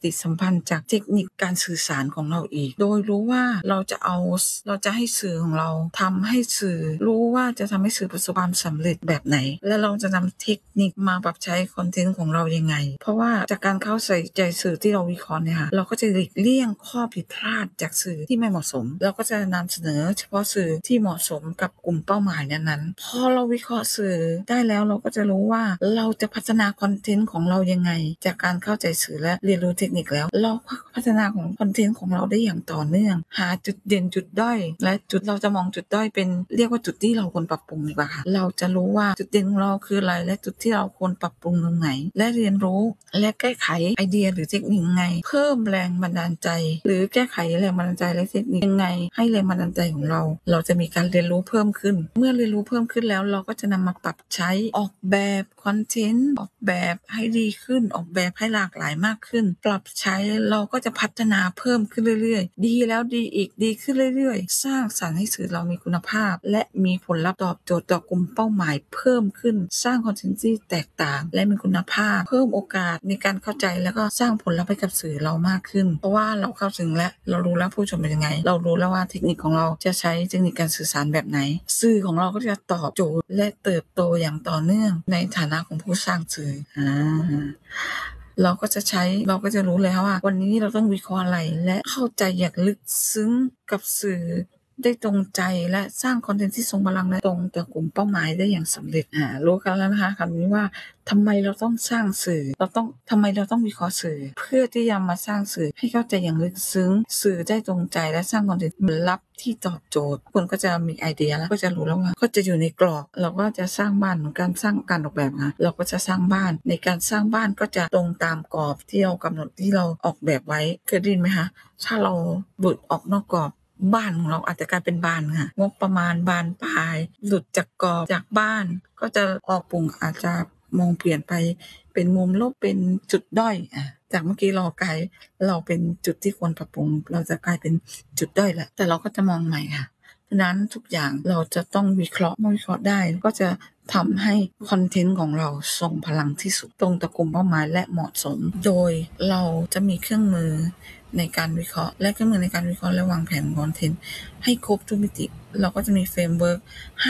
ฏิสัมพันธ์จากเทคนิคการสื่อสารของเราอีกโดยรู้ว่าเราจะให้สื่อของเราทำให้สื่อรู้ว่าจะทำให้สื่อประสบความสำเร็จแบบไหนและเราจะนำเทคนิคมาปรับใช้คอนเทนต์ของเรายังไงเพราะว่าจากการเข้าใส่ใจสื่อที่เราวิเคราะห์เนี่ยค่ะเราก็จะหลีกเลี่ยงข้อผิดพลาดจากสื่อที่ไม่เหมาะสมเราก็จะนำเสนอเฉพาะสื่อที่เหมาะสมกับกลุ่มเป้าหมายนั้นๆพอเราวิเคราะห์สื่อได้แล้วเราก็จะรู้ว่าเราจะพัฒนาคอนเทนต์ของเรายังไงจากการเข้าใจสื่อและเรียนรู้เทคนิคแล้วเราพัฒนาของคอนเทนต์ของเราได้อย่างต่อเนื่องหาจุดเด่นจุดด้อยและจุดเราจะมองจุดด้อยเป็นเรียกว่าจุดที่เราควรปรับปรุงดีกว่าค่ะเราจะรู้ว่าจุดเด่นของเราคืออะไรและจุดที่เราควรปรับปรุงตรงไหนและเรียนรู้และแก้ไขไอเดียหรือเทคนิคยังไงเพิ่มแรงบันดาลใจหรือแก้ไขแรงบันดาลใจและเทคนิคยังไงให้แรงบันดาลใจของเราจะมีการเรียนรู้เพิ่มขึ้นเมื่อเรียนรู้เพิ่มขึ้นแล้วเราก็จะนำมาปรับใช้ออกแบบคอนเทนต์ออกแบบให้ดีขึ้นออกแบบให้หลากหลายมากขึ้นปรับใช้เราก็จะพัฒนาเพิ่มขึ้นเรื่อยๆดีแล้วดีอีกดีขึ้นเรื่อยๆสร้างสรรค์ให้สื่อเรามีคุณภาพและมีผลลัพธ์ตอบโจทย์ต่อกลุ่มเป้าหมายเพิ่มขึ้นสร้างคอนเทนต์ที่แตกต่างและมีคุณภาพเพิ่มโอกาสในการเข้าใจแล้วก็สร้างผลลัพธ์ให้กับสื่อเรามากขึ้นเพราะว่าเราเข้าถึงและเรารู้แล้วผู้ชมเป็นยังไงเรารู้แล้วว่าเทคนิคของเราจะใช้เทคนิคการสื่อสารแบบไหนสื่อของเราก็จะตอบโจทย์และเติบโตอย่างต่อเนื่องในฐานะของผู้สร้างสื่อเราก็จะรู้เลยว่าวันนี้เราต้องวิเคราะห์อะไรและเข้าใจอย่างลึกซึ้งกับสื่อได้ตรงใจและสร้างคอนเทนต์ที่ทรงพลังและตรงต่อกลุ่มเป้าหมายได้อย่างสำเร็จรู้กันแล้วนะคะคำนี้ว่าทำไมเราต้องสร้างสื่อทำไมเราต้องวิเคราะห์สื่อเพื่อที่จะมาสร้างสื่อให้เข้าใจอย่างลึกซึ้งสื่อได้ตรงใจและสร้างคอนเทนต์ผลลัพธ์ที่ตอบโจทย์คนก็จะมีไอเดียแล้วก็จะรู้แล้วว่าก็จะอยู่ในกรอบเราก็จะสร้างบ้านเหมือนการสร้างการออกแบบนะเราก็จะสร้างบ้านในการสร้างบ้านก็จะตรงตามกรอบที่เรากำหนดที่เราออกแบบไว้เคยได้ยินไหมคะถ้าเราหลุดออกนอกกรอบบ้านของเราอาจจะกลายเป็นบานค่ะงบประมาณบานปลายหลุดจากกรอบจากบ้านก็จะออกปุ่งอาจจะมองเปลี่ยนไปเป็นมุมลบเป็นจุดด้อยจากเมื่อกี้เราเป็นจุดที่ควรปรับปรุงเราจะกลายเป็นจุดด้อยแล้วแต่เราก็จะมองใหม่ค่ะฉะนั้นทุกอย่างเราจะต้องวิเคราะห์เมื่อวิเคราะห์ได้ก็จะทำให้คอนเทนต์ของเราทรงพลังที่สุดตรงต่อกลุ่มเป้าหมายและเหมาะสมโดยเราจะมีเครื่องมือในการวิเคราะห์และเครื่องมือในการวิเคราะห์และวางแผนคอนเทนต์ให้ครบทุกมิติเราก็จะมีเฟรมเวิร์ก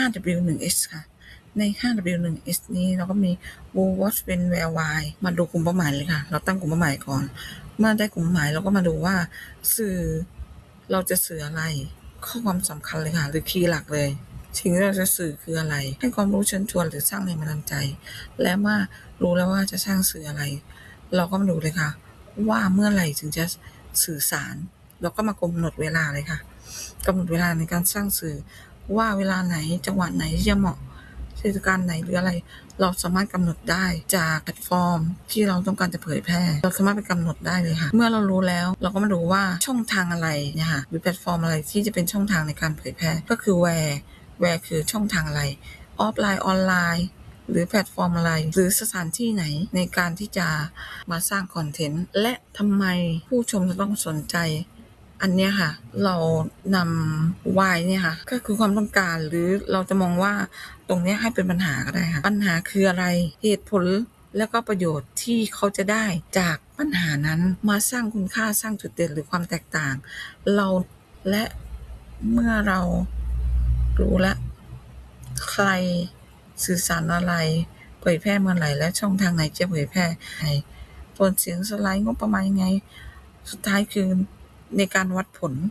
5W1S ค่ะใน 5W1S นี้เราก็มี Who What When Where Why มาดูกลุ่มเป้าหมายเลยค่ะเราตั้งกลุ่มเป้าหมายก่อนเมื่อได้กลุ่มเป้าหมายเราก็มาดูว่าสื่อเราจะสื่ออะไรข้อความสำคัญเลยค่ะหรือคีย์หลักเลยสิ่งที่เราจะสื่อคืออะไรให้ความรู้เชิญชวนหรือสร้างแรงบันดาลใจและเมื่อรู้แล้วว่าจะสร้างสื่ออะไรเราก็มาดูเลยค่ะว่าเมื่อไหร่ถึงจะสื่อสารเราก็มากำหนดเวลาเลยค่ะกำหนดเวลาในการสร้างสื่อว่าเวลาไหนจังหวะไหนที่จะเหมาะเทศกาลไหนหรืออะไรเราสามารถกำหนดได้จากแพลตฟอร์มที่เราต้องการจะเผยแพร่เราสามารถไปกำหนดได้เลยค่ะเมื่อเรารู้แล้วเราก็มาดูว่าช่องทางอะไรเนี่ยค่ะหรือแพลตฟอร์มอะไรที่จะเป็นช่องทางในการเผยแพร่ก็คือ where คือช่องทางอะไรออฟไลน์ออนไลน์หรือแพลตฟอร์มอะไรหรือสถานที่ไหนในการที่จะมาสร้างคอนเทนต์และทำไมผู้ชมจะต้องสนใจอันเนี้ยค่ะเรานำ why เนี่ยค่ะก็คือความต้องการหรือเราจะมองว่าตรงเนี้ยให้เป็นปัญหาก็ได้ค่ะปัญหาคืออะไรเหตุผลแล้วก็ประโยชน์ที่เขาจะได้จากปัญหานั้นมาสร้างคุณค่าสร้างจุดเด่นหรือความแตกต่างเราและเมื่อเรารู้แล้วใครสื่อสารอะไรเผยแพร่เมื่อไหร่และช่องทางไหนจะเผยแพร่ผลเสียงสไลด์งบประมาณยังไงสุดท้ายคือในการวัดผล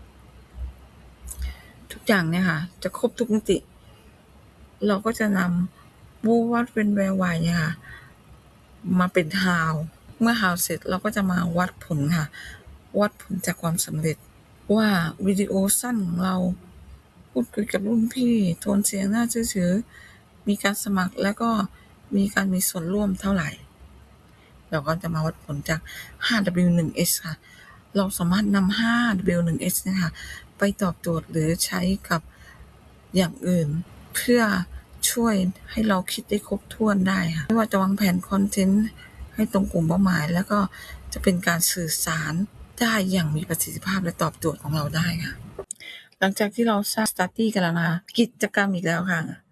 ทุกอย่างเนี่ยค่ะจะครบทุกมิติเราก็จะนำWho What When Where Why เนี่ยค่ะมาเป็น How เมื่อ How เสร็จเราก็จะมาวัดผลค่ะวัดผลจากความสำเร็จว่าวิดีโอสั้นของเราพูดคุยกับรุ่นพี่โทนเสียงน่าเชื่อถือมีการสมัครแล้วก็มีการมีส่วนร่วมเท่าไหร่เราก็จะมาวัดผลจาก 5W1S ค่ะเราสามารถนำ 5W1S นะคะไปตอบโจทย์หรือใช้กับอย่างอื่นเพื่อช่วยให้เราคิดได้ครบถ้วนได้ค่ะไม่ว่าจะวางแผนคอนเทนต์ให้ตรงกลุ่มเป้าหมายแล้วก็จะเป็นการสื่อสารได้อย่างมีประสิทธิภาพและตอบโจทย์ของเราได้ค่ะหลังจากที่เราสร้าง study กันแล้วนะคะกิจกรรมอีกแล้วค่ะ